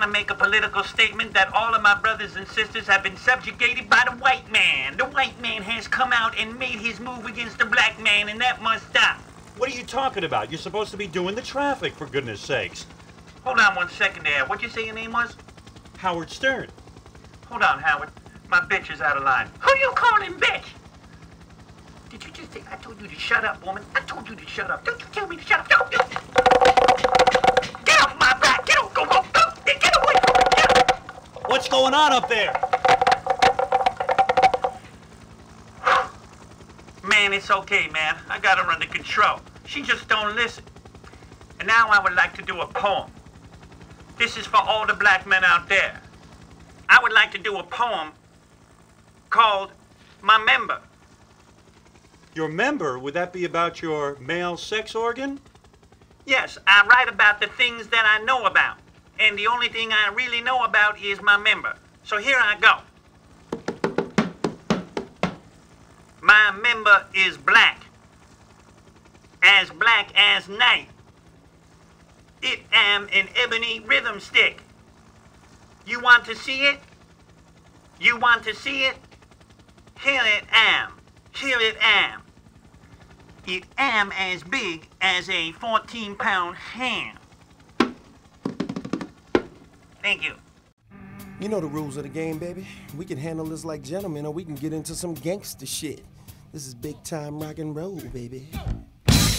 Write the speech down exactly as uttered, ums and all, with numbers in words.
to make a political statement that all of my brothers and sisters have been subjugated by the white man. The white man has come out and made his move against the black man, and that must stop. What are you talking about? You're supposed to be doing the traffic, for goodness sakes. Hold on one second there. What'd you say your name was? Howard Stern. Hold on, Howard. My bitch is out of line. Who you calling bitch? Did you just say I told you to shut up, woman? I told you to shut up. Don't you tell me to shut up. Don't you... Get off my back. Get off. Go, go, go. Get away from me. Get off. What's going on up there? Man, it's okay, man. I got her under control. She just don't listen. And now I would like to do a poem. This is for all the black men out there. I would like to do a poem called My Member. Your member? Would that be about your male sex organ? Yes, I write about the things that I know about. And the only thing I really know about is my member. So here I go. My member is black, as black as night. It am an ebony rhythm stick. You want to see it? You want to see it? Here it am. Here it am. It am as big as a fourteen pound ham. Thank you. You know the rules of the game, baby. We can handle this like gentlemen, or we can get into some gangster shit. This is big time rock and roll, baby.